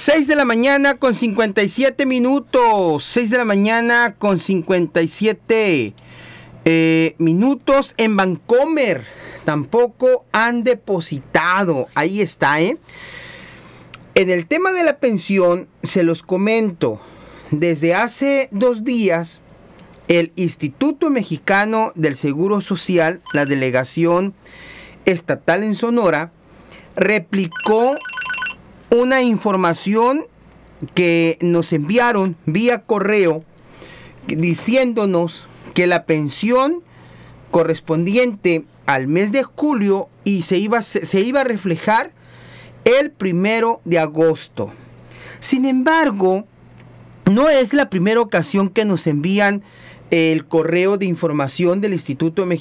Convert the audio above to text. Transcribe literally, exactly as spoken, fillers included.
seis de la mañana con cincuenta y siete minutos. seis de la mañana con cincuenta y siete eh, minutos en Vancomer. Tampoco han depositado. Ahí está, ¿eh? En el tema de la pensión, se los comento. Desde hace dos días, el Instituto Mexicano del Seguro Social, la delegación estatal en Sonora, replicó una información que nos enviaron vía correo diciéndonos que la pensión correspondiente al mes de julio y se iba, se, se iba a reflejar el primero de agosto. Sin embargo, no es la primera ocasión que nos envían el correo de información del Instituto Mexicano